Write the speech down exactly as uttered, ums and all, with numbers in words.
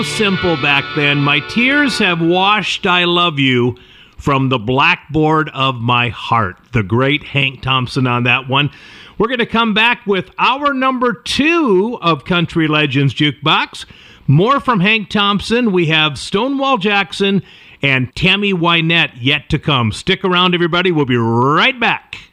Simple back then. My tears have washed I love you from the blackboard of my heart. The great Hank Thompson on that one. We're going to come back with our number two of Country Legends Jukebox. More from Hank Thompson. We have Stonewall Jackson and Tammy Wynette yet to come. Stick around, everybody. We'll be right back.